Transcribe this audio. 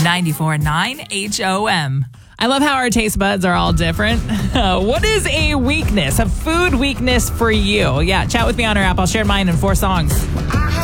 94.9 HOM. I love how our taste buds are all different. What is a weakness, a food weakness for you? Yeah, chat with me on our app. I'll share mine in 4 songs.